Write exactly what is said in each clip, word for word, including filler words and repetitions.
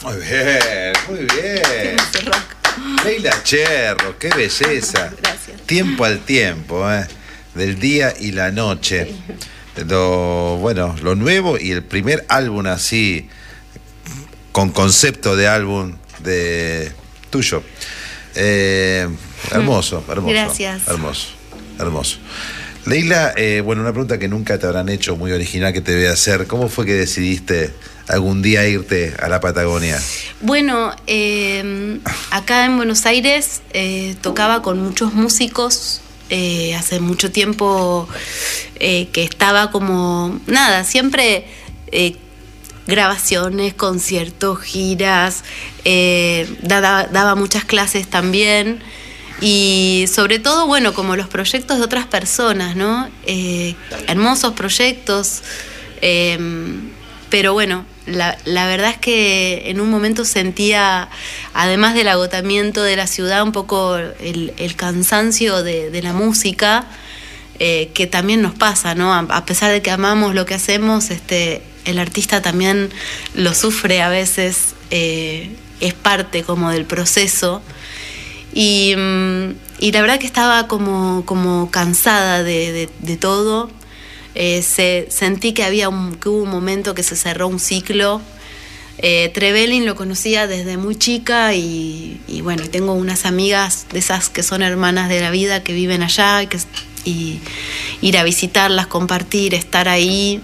Muy bien, muy bien. Leila Cherro, qué belleza. Gracias. Tiempo al tiempo, ¿eh? Del día y la noche. Sí. Lo, bueno, lo nuevo y el primer álbum así, con concepto de álbum de tuyo. Eh, hermoso, hermoso. Gracias. Hermoso, hermoso. Leila, eh, bueno, una pregunta que nunca te habrán hecho, muy original, que te voy a hacer. ¿Cómo fue que decidiste algún día irte a la Patagonia? Bueno, eh, acá en Buenos Aires eh, tocaba con muchos músicos. Eh, hace mucho tiempo eh, que estaba como, nada, siempre eh, grabaciones, conciertos, giras, eh, daba, daba muchas clases también. Y sobre todo, bueno, como los proyectos de otras personas, ¿no? Eh, hermosos proyectos, eh, pero bueno, la, la verdad es que en un momento sentía, además del agotamiento de la ciudad, un poco el, el cansancio de, de la música, eh, que también nos pasa, ¿no? A, a pesar de que amamos lo que hacemos, este, el artista también lo sufre a veces, eh, es parte como del proceso. Y, y la verdad que estaba como, como cansada de, de, de todo. Eh, se, sentí que había un, que hubo un momento que se cerró un ciclo. Eh, Trevelin lo conocía desde muy chica y, y bueno, tengo unas amigas de esas que son hermanas de la vida que viven allá y, que, y ir a visitarlas, compartir, estar ahí.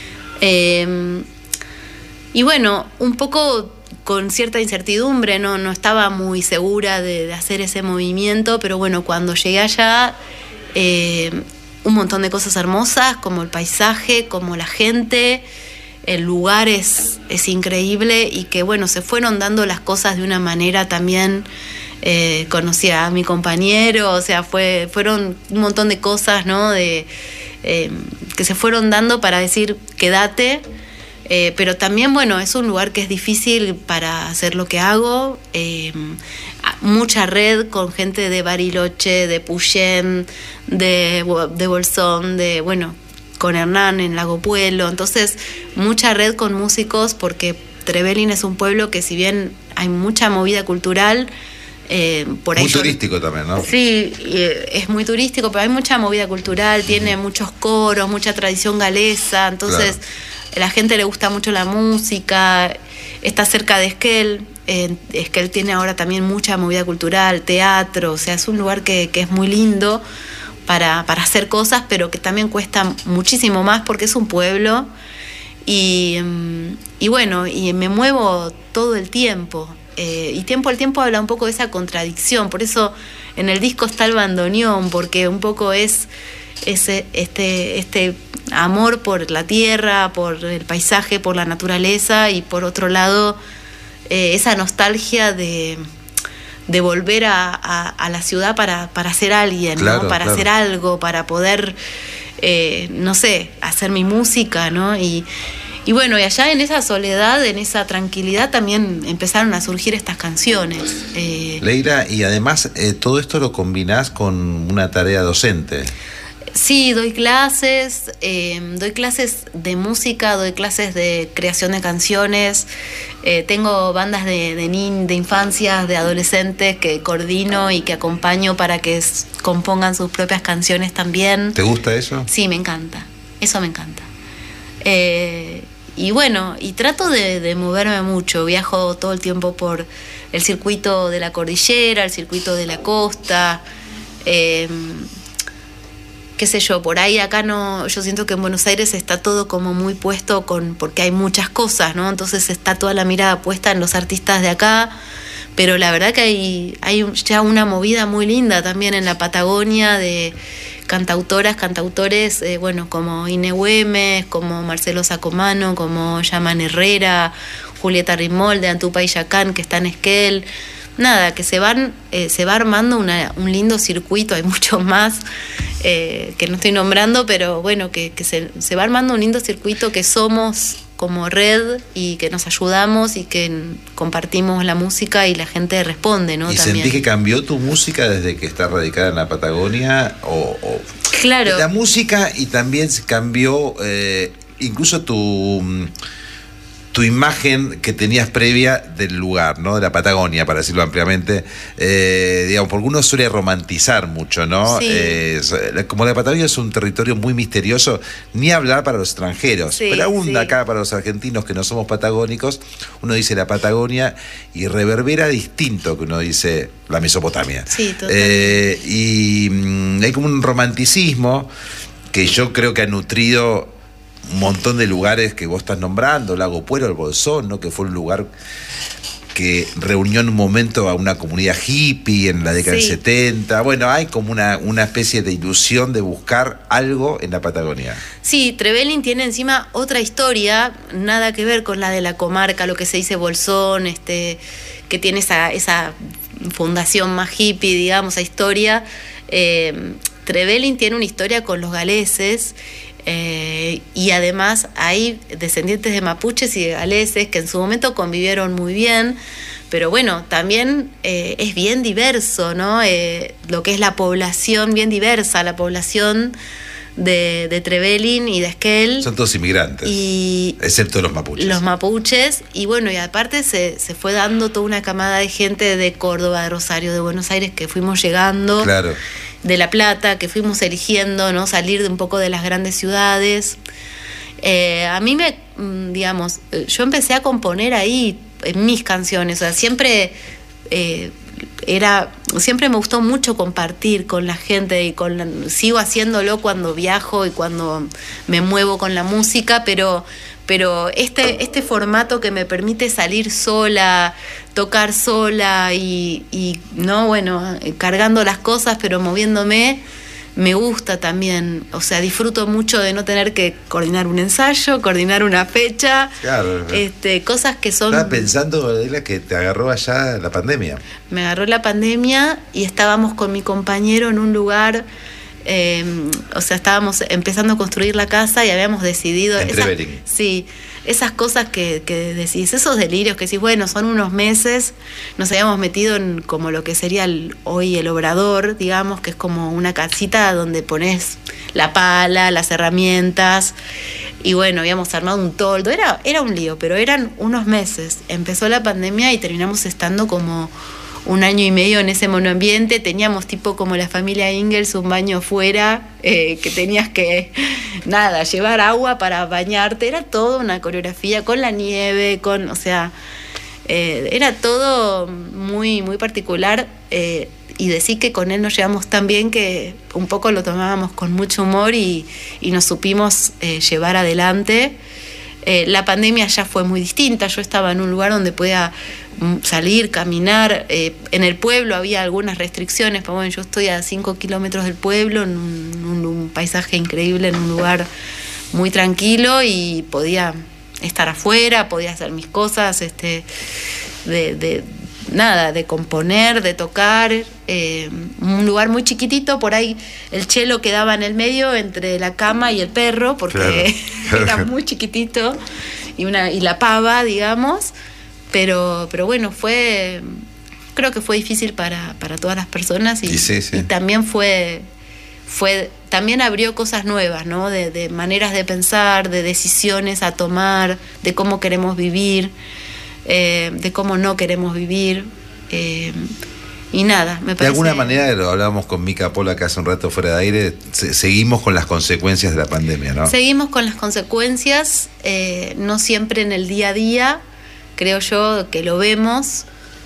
Eh, y bueno, un poco con cierta incertidumbre, no, no estaba muy segura de, de hacer ese movimiento, pero bueno, cuando llegué allá, eh, un montón de cosas hermosas, como el paisaje, como la gente, el lugar es, es increíble y que bueno, se fueron dando las cosas de una manera también, eh, conocí a mi compañero, o sea, fue, fueron un montón de cosas, ¿no? De, eh, que se fueron dando para decir, quédate. Eh, pero también, bueno, es un lugar que es difícil para hacer lo que hago. Eh, mucha red con gente de Bariloche, de Puyén, de, de Bolsón, de, bueno, con Hernán en Lago Puelo. Entonces, mucha red con músicos porque Trevelin es un pueblo que si bien hay mucha movida cultural, Eh, por muy ahí turístico yo, también, ¿no? Sí, es muy turístico, pero hay mucha movida cultural, tiene uh-huh. muchos coros, mucha tradición galesa, entonces claro. La gente le gusta mucho la música, está cerca de Esquel, eh, Esquel tiene ahora también mucha movida cultural, teatro, o sea, es un lugar que, que es muy lindo para, para hacer cosas, pero que también cuesta muchísimo más porque es un pueblo y, y bueno, y me muevo todo el tiempo. Eh, y tiempo al tiempo habla un poco de esa contradicción, por eso en el disco está el bandoneón, porque un poco es ese, este, este amor por la tierra, por el paisaje, por la naturaleza y por otro lado eh, esa nostalgia de, de volver a, a, a la ciudad para, para ser alguien, claro, ¿no? Para claro. hacer algo, para poder, eh, no sé, hacer mi música, ¿no? Y Y bueno, y allá en esa soledad, en esa tranquilidad, también empezaron a surgir estas canciones. Eh, Leila, y además eh, todo esto lo combinás con una tarea docente. Sí, doy clases, eh, doy clases de música, doy clases de creación de canciones, eh, tengo bandas de, de, nin, de infancias, de adolescentes que coordino y que acompaño para que s- compongan sus propias canciones también. ¿Te gusta eso? Sí, me encanta, eso me encanta. Eh, y bueno, y trato de, de moverme mucho, viajo todo el tiempo por el circuito de la cordillera, el circuito de la costa, eh, qué sé yo, por ahí acá no, yo siento que en Buenos Aires está todo como muy puesto con, porque hay muchas cosas, ¿no? Entonces está toda la mirada puesta en los artistas de acá, pero la verdad que hay, hay ya una movida muy linda también en la Patagonia de cantautoras, cantautores, eh, bueno, como Ine Güemes, como Marcelo Sacomano, como Yaman Herrera, Julieta Rimolde, Antúpa Illacán, que está en Esquel. Nada, que se van, eh, se va armando una, un lindo circuito, hay muchos más eh, que no estoy nombrando, pero bueno, que, que se, se va armando un lindo circuito que somos como red y que nos ayudamos y que compartimos la música y la gente responde, ¿no? ¿Y también. sentís que cambió tu música desde que estás radicada en la Patagonia? O, o claro. La música y también cambió eh, incluso tu... tu imagen que tenías previa del lugar, ¿no? De la Patagonia, para decirlo ampliamente. Eh, digamos, porque uno suele romantizar mucho, ¿no? Sí. Eh, como la Patagonia es un territorio muy misterioso, ni hablar para los extranjeros, Sí, pero aún sí. acá para los argentinos que no somos patagónicos, uno dice la Patagonia y reverbera distinto que uno dice la Mesopotamia. Sí, totalmente. Eh, y mm, hay como un romanticismo que yo creo que ha nutrido un montón de lugares que vos estás nombrando, Lago Puero, el Bolsón, ¿no? Que fue un lugar que reunió en un momento a una comunidad hippie en la década Sí. del setenta. Bueno, hay como una, una especie de ilusión de buscar algo en la Patagonia. Sí, Trevelin tiene encima otra historia, nada que ver con la de la comarca, lo que se dice Bolsón, este, que tiene esa, esa fundación más hippie, digamos, esa historia. Eh, Trevelin tiene una historia con los galeses. Eh, y además hay descendientes de mapuches y de galeses que en su momento convivieron muy bien, pero bueno, también eh, es bien diverso, ¿no? Eh, lo que es la población, bien diversa, la población de, de Trevelin y de Esquel. Son todos inmigrantes, y excepto los mapuches. Los mapuches, y bueno, y aparte se, se fue dando toda una camada de gente de Córdoba, de Rosario, de Buenos Aires, que fuimos llegando. Claro. De La Plata, que fuimos eligiendo, ¿no? Salir de un poco de las grandes ciudades. Eh, a mí me, digamos, yo empecé a componer ahí en mis canciones, o sea, siempre eh, era, siempre me gustó mucho compartir con la gente y con la, sigo haciéndolo cuando viajo y cuando me muevo con la música, pero pero este, este formato que me permite salir sola, tocar sola y, y no, bueno, cargando las cosas, pero moviéndome, me gusta también. O sea, disfruto mucho de no tener que coordinar un ensayo, coordinar una fecha, claro, este, cosas que son... Estaba pensando, Adela, que te agarró allá la pandemia. Me agarró la pandemia y estábamos con mi compañero en un lugar... Eh, o sea, estábamos empezando a construir la casa y habíamos decidido... En esas, Trevelin. Sí, esas cosas que, que decís, esos delirios que decís, bueno, son unos meses, nos habíamos metido en como lo que sería el, hoy el obrador, digamos, que es como una casita donde pones la pala, las herramientas, y bueno, habíamos armado un toldo, era, era un lío, pero eran unos meses. Empezó la pandemia y terminamos estando como... un año y medio en ese monoambiente. Teníamos tipo como la familia Ingalls, un baño afuera, eh, que tenías que, nada, llevar agua para bañarte. Era toda una coreografía con la nieve, con, o sea, eh, era todo muy, muy particular. Eh, y decir que con él nos llevamos tan bien que un poco lo tomábamos con mucho humor y, y nos supimos eh, llevar adelante. Eh, la pandemia ya fue muy distinta. Yo estaba en un lugar donde podía salir, caminar. Eh, en el pueblo había algunas restricciones, pero bueno, yo estoy a cinco kilómetros del pueblo, en un, un, un paisaje increíble, en un lugar muy tranquilo, y podía estar afuera, podía hacer mis cosas, este, de, de nada, de componer, de tocar. Eh, un lugar muy chiquitito, por ahí el cello quedaba en el medio entre la cama y el perro, porque claro. Era muy chiquitito, y una y la pava, digamos. Pero, pero bueno, fue, creo que fue difícil para, para todas las personas, y, y, sí, sí. y también fue, fue, también abrió cosas nuevas, ¿no? De, de maneras de pensar, de decisiones a tomar, de cómo queremos vivir, eh, de cómo no queremos vivir, eh, y nada, me parece... De alguna manera, lo hablábamos con Mica Pola acá hace un rato fuera de aire, se, seguimos con las consecuencias de la pandemia, ¿no? Seguimos con las consecuencias, eh, no siempre en el día a día, creo yo que lo vemos,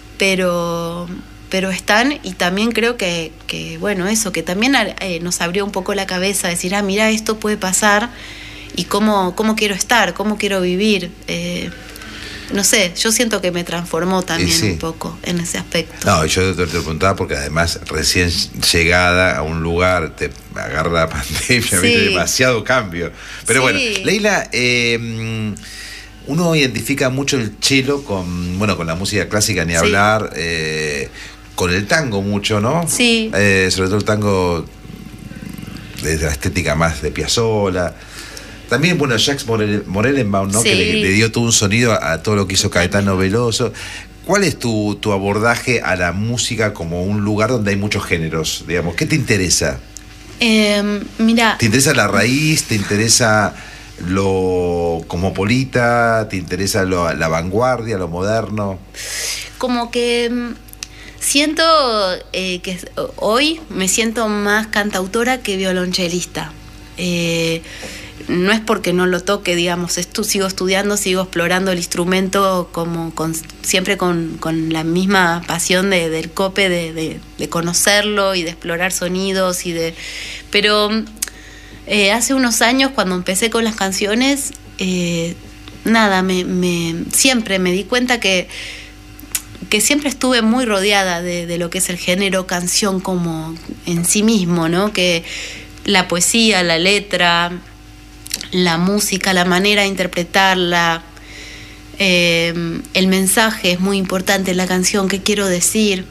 pero, pero están, y también creo que, que bueno, eso, que también eh, nos abrió un poco la cabeza, decir, ah, mira, esto puede pasar, y cómo, cómo quiero estar, cómo quiero vivir. Eh, no sé, yo siento que me transformó también sí. un poco en ese aspecto. No, yo te, te lo preguntaba porque además recién llegada a un lugar te agarra la pandemia, sí. ¿viste? Demasiado cambio. Pero sí. bueno, Leila, eh, uno identifica mucho el cello con, bueno, con la música clásica, ni hablar, sí. eh, con el tango mucho, ¿no? Sí. Eh, sobre todo el tango desde la estética más de Piazzolla. También, bueno, Jacques Morel, Morelenbaum, ¿no? Sí. Que le, le dio todo un sonido a, a todo lo que hizo Caetano Veloso. ¿Cuál es tu, tu abordaje a la música como un lugar donde hay muchos géneros? Digamos, ¿qué te interesa? Eh, mira. ¿Te interesa la raíz? ¿Te interesa lo cosmopolita, te interesa lo, la vanguardia, lo moderno. Como que siento eh, que hoy me siento más cantautora que violonchelista. Eh, no es porque no lo toque, digamos, estu- sigo estudiando, sigo explorando el instrumento como con, siempre con, con la misma pasión de, del cope, de, de, de conocerlo y de explorar sonidos y de, pero eh, hace unos años cuando empecé con las canciones, eh, nada, me, me siempre me di cuenta que que siempre estuve muy rodeada de, de lo que es el género canción como en sí mismo, ¿no? Que la poesía, la letra, la música, la manera de interpretarla, eh, el mensaje es muy importante en la canción, qué quiero decir.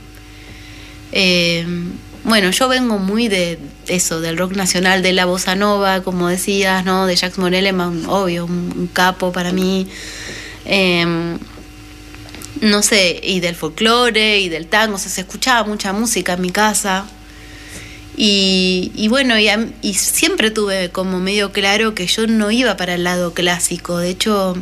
Eh, bueno, yo vengo muy de eso, del rock nacional, de la bossa nova, como decías, ¿no? De Jacques Morelleman, obvio, un, un capo para mí. Eh, no sé, y del folclore y del tango, o sea, se escuchaba mucha música en mi casa. Y, y bueno, y, y siempre tuve como medio claro que yo no iba para el lado clásico. De hecho,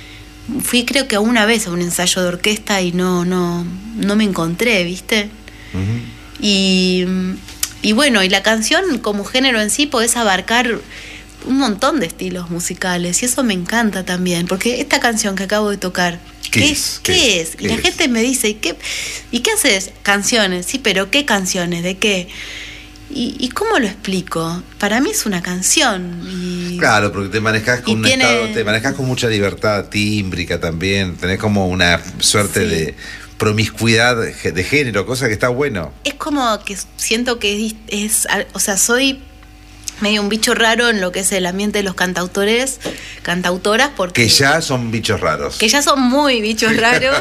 fui creo que una vez a un ensayo de orquesta y no, no, no me encontré, ¿viste? Uh-huh. Y, y bueno, y la canción como género en sí podés abarcar un montón de estilos musicales y eso me encanta también, porque esta canción que acabo de tocar, ¿Qué, ¿Qué es? ¿Qué, ¿Qué es? ¿Qué y la es? gente me dice, ¿y qué, ¿y qué haces? Canciones, sí, pero ¿qué canciones? ¿De qué? ¿Y, y cómo lo explico? Para mí es una canción. Y, claro, porque te manejas con un tiene... estado, te manejas con mucha libertad tímbrica también, tenés como una suerte sí. de promiscuidad de género, cosa que está bueno. Es como que siento que es, es o sea, soy medio un bicho raro en lo que es el ambiente de los cantautores, cantautoras, porque... Que ya son bichos raros. Que ya son muy bichos raros.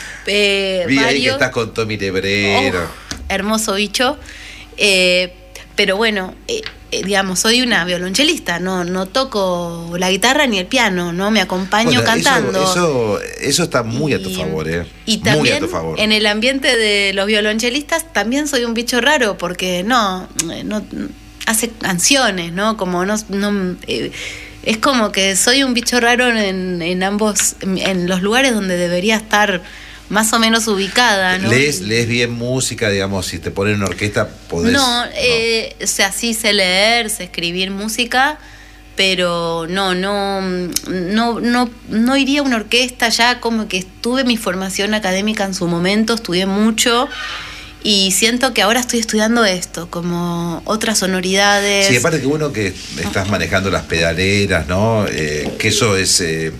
eh, Vi varios. Ahí que estás con Tommy Lebrero. Oh, hermoso bicho. Eh, pero bueno, eh, eh, digamos, soy una violonchelista, no, no toco la guitarra ni el piano, no me acompaño bueno, cantando. Eso, eso, eso está muy y, a tu favor, ¿eh? Y también muy a tu favor. En el ambiente de los violonchelistas también soy un bicho raro, porque no... no hace canciones, ¿no? Como no, no eh, es como que soy un bicho raro en, en ambos, en, en los lugares donde debería estar más o menos ubicada, ¿no? ¿Lees, lees bien música, digamos, si te ponen una orquesta podés? No, no. Eh, o sea, sí sé leer, sé escribir música, pero no, no, no, no, no iría a una orquesta. Ya como que tuve mi formación académica en su momento, estudié mucho. Y siento que ahora estoy estudiando esto, como otras sonoridades. Sí, aparte que uno que estás manejando las pedaleras, ¿no? Eh, que eso es... Eh,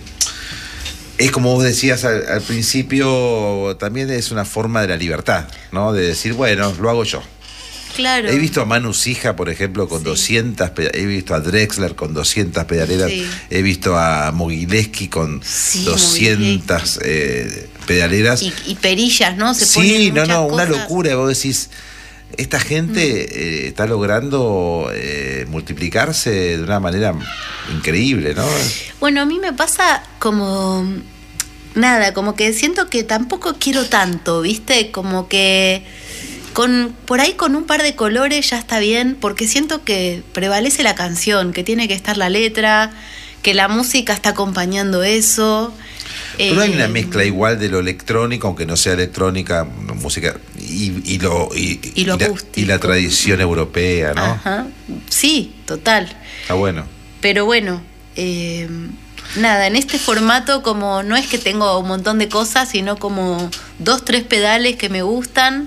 es como vos decías al, al principio, también es una forma de la libertad, ¿no? De decir, bueno, lo hago yo. Claro. He visto a Manu Sija, por ejemplo, con sí. doscientas, he visto a Drexler con doscientas pedaleras, sí. he visto a Mogileski con sí, doscientas eh, pedaleras. Y, y perillas, ¿no? Se sí, no, no, cosas. Una locura. Vos decís, esta gente mm. eh, está logrando eh, multiplicarse de una manera increíble, ¿no? Bueno, a mí me pasa como... Nada, como que siento que tampoco quiero tanto, ¿viste? Como que... Con, por ahí con un par de colores ya está bien, porque siento que prevalece la canción, que tiene que estar la letra, que la música está acompañando eso. Pero eh, hay una mezcla igual de lo electrónico, aunque no sea electrónica, música, y, y lo, y, y, lo y, la, y la tradición europea, ¿no? Ajá. Sí, total. Está bueno. Pero bueno, eh, nada, en este formato como no es que tengo un montón de cosas, sino como dos, tres pedales que me gustan.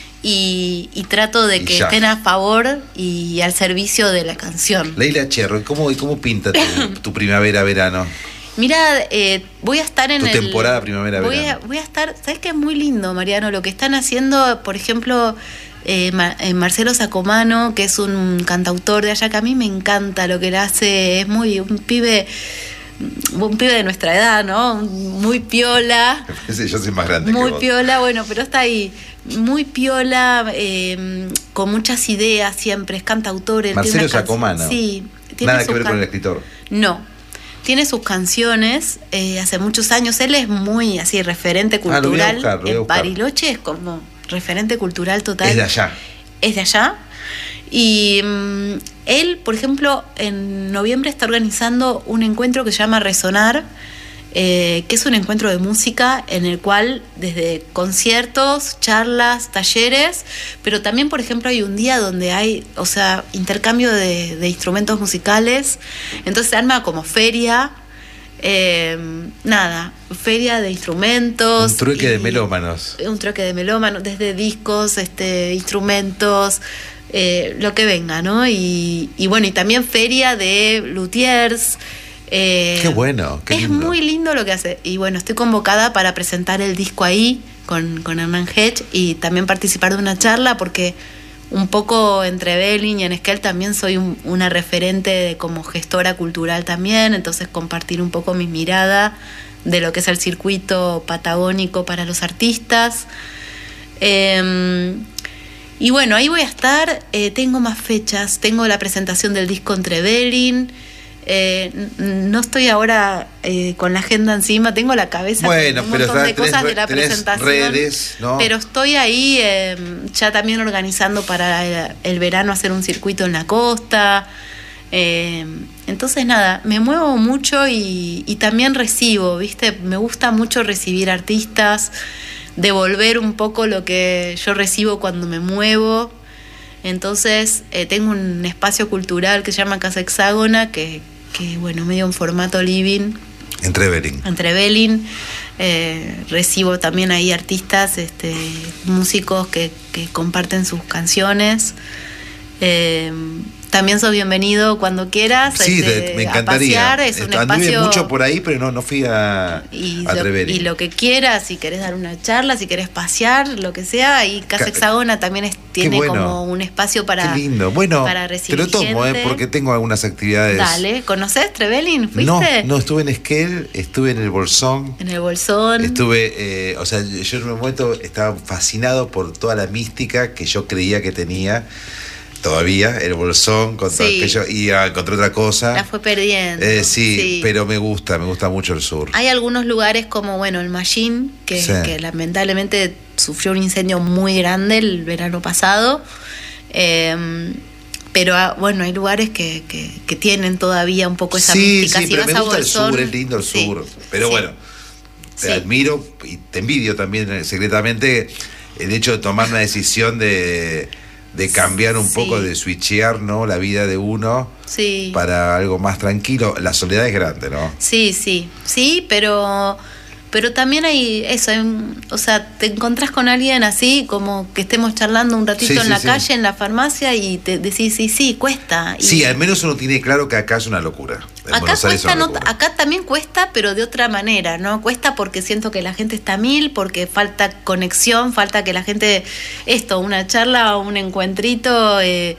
Y, y trato de que estén a favor y al servicio de la canción. Leila Cherro, ¿cómo, cómo pinta tu, tu primavera-verano? Mira, eh, voy a estar en tu el... Tu temporada primavera-verano. Voy a, voy a estar... ¿Sabes qué? Es muy lindo, Mariano, lo que están haciendo, por ejemplo, eh, Mar, eh, Marcelo Sacomano, que es un cantautor de allá, que a mí me encanta lo que él hace. Es muy... un pibe... un pibe de nuestra edad, ¿no? Muy piola. Sí, yo soy más grande muy que vos. Piola, bueno, pero está ahí. Muy piola, eh, con muchas ideas siempre, es cantautor. Marcelo Sacomano. Sí. Nada que ver can... con el escritor. No. Tiene sus canciones, eh, hace muchos años. Él es muy así, referente cultural. Ah, lo voy a buscar, lo voy a buscar. En Bariloche es como referente cultural total. Es de allá. Es de allá. Y mm, él, por ejemplo, en noviembre está organizando un encuentro que se llama Resonar, eh, que es un encuentro de música en el cual desde conciertos, charlas, talleres, pero también, por ejemplo, hay un día donde hay, o sea, intercambio de, de instrumentos musicales, entonces se arma como feria. Eh, nada, feria de instrumentos. Un trueque de melómanos. Un trueque de melómanos, desde discos, este, instrumentos, eh, lo que venga, ¿no? Y, y bueno, y también feria de luthiers. Eh, qué bueno, qué es lindo. muy lindo lo que hace. Y bueno, estoy convocada para presentar el disco ahí con, con Hernán Hedge y también participar de una charla porque un poco entre Belin y en Esquel también soy un, una referente de, como gestora cultural también, entonces compartir un poco mi mirada de lo que es el circuito patagónico para los artistas. Eh, y bueno, ahí voy a estar, eh, tengo más fechas, tengo la presentación del disco entre Belin. Eh, no estoy ahora eh, con la agenda encima, tengo la cabeza bueno, con un pero montón de tenés, cosas de la tenés presentación, redes, ¿no? pero estoy ahí eh, ya también organizando para el, el verano hacer un circuito en la costa. Eh, entonces nada, me muevo mucho y, y también recibo, ¿viste? Me gusta mucho recibir artistas, devolver un poco lo que yo recibo cuando me muevo. Entonces eh, tengo un espacio cultural que se llama Casa Hexágona, que, que bueno, medio en formato living. Entre Belin. Entre Belin. Eh, recibo también ahí artistas, este, músicos que, que comparten sus canciones. Eh, también sos bienvenido cuando quieras. Sí, este, de, me encantaría. A pasear, es un Anduve espacio mucho por ahí, pero no, no fui a, y, a lo, Belin. y lo que quieras, si querés dar una charla, si querés pasear, lo que sea. Y Casa Ca- Hexágona también es, tiene bueno. como un espacio para, Qué lindo. Bueno, para recibir te lo tomo, gente. eh, porque tengo algunas actividades. Dale, ¿conocés Trebelin? ¿Fuiste? No, no, estuve en Esquel, estuve en el Bolsón. En el Bolsón. Estuve, eh, o sea, yo en un momento estaba fascinado por toda la mística que yo creía que tenía. Todavía, el Bolsón, con todo Sí. aquello, y ah, encontré otra cosa. La fue perdiendo. Eh, sí, Sí. pero me gusta, me gusta mucho el sur. Hay algunos lugares como, bueno, el Mallín, que, Sí. que lamentablemente sufrió un incendio muy grande el verano pasado. Eh, pero ah, bueno, hay lugares que, que, que tienen todavía un poco esa sí, mística. sí, Si pero vas me a gusta Bolsón, el sur, es lindo el sí, sur. Pero sí. bueno, te Sí. admiro y te envidio también eh, secretamente el hecho de tomar una decisión de, de cambiar un Sí. poco, de switchear, ¿no? La vida de uno Sí. para algo más tranquilo. La soledad es grande, ¿no? Sí, sí, sí, pero pero también hay eso, hay un- o sea, te encontrás con alguien así, como que estemos charlando un ratito Sí, en sí, la sí. calle, en la farmacia, y te decís, sí, sí, cuesta. Y Sí, al menos uno tiene claro que acá es una locura. En acá Buenos Aires es cuesta, una no, locura. acá también cuesta, pero de otra manera, ¿no? Cuesta porque siento que la gente está mil, porque falta conexión, falta que la gente, esto, una charla o un encuentrito, eh,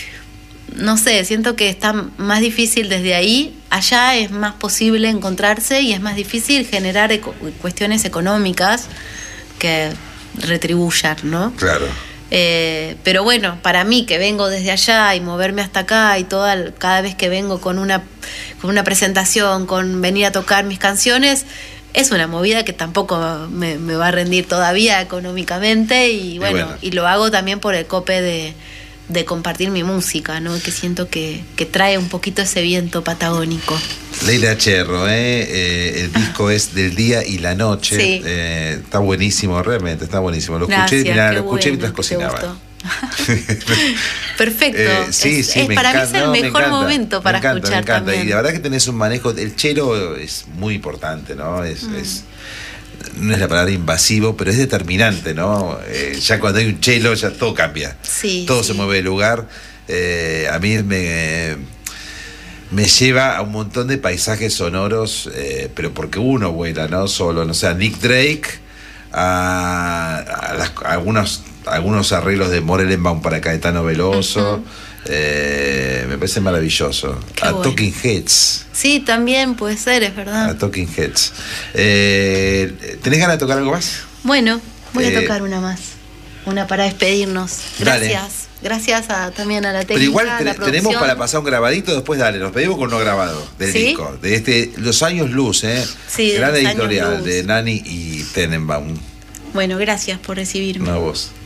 no sé, siento que está más difícil desde ahí. Allá es más posible encontrarse y es más difícil generar eco- cuestiones económicas que retribuyan, ¿no? Claro. Eh, pero bueno, para mí que vengo desde allá y moverme hasta acá y toda, cada vez que vengo con una, con una presentación, con venir a tocar mis canciones, es una movida que tampoco me, me va a rendir todavía económicamente y bueno, y bueno. y lo hago también por el cope de, de compartir mi música, ¿no? Que siento que, que trae un poquito ese viento patagónico. Leila Cherro, ¿eh? Eh, el disco es Del Día y la Noche. Sí. Eh, está buenísimo, realmente, está buenísimo. Lo Gracias, escuché, mirá, qué lo escuché bueno mientras que te cocinaba. gustó. Perfecto. Eh, sí, es, sí, es- me para encanta, mí es el no, me mejor encanta, momento para me encanta, escuchar me encanta. también. Y la verdad que tenés un manejo, el chelo es muy importante, ¿no? Es, Mm. es no es la palabra invasivo, pero es determinante, ¿no? Eh, ya cuando hay un chelo ya todo cambia. Sí, todo sí. se mueve de lugar. Eh, a mí me me lleva a un montón de paisajes sonoros, eh, pero porque uno vuela, ¿no? Solo, no sé, a Nick Drake, a, a las- a algunos, algunos arreglos de Morelenbaum para Caetano Veloso. Ujú. eh, me parece maravilloso. Qué a bueno. Talking Heads. Sí, también puede ser, es A verdad. Talking Heads. Eh, ¿Tenés ganas de tocar algo más? Bueno, voy Eh, a tocar una más. Una para despedirnos. Dale. Gracias. Gracias a, también a la técnica, Pero igual a te- la tenemos producción. para pasar un grabadito, después dale, nos pedimos con uno grabado del ¿Sí? disco, de este Los Años Luz, ¿eh? Sí, de Gran Los Años editorial Luz. de Nani y Tenenbaum. Bueno, gracias por recibirme. No, vos.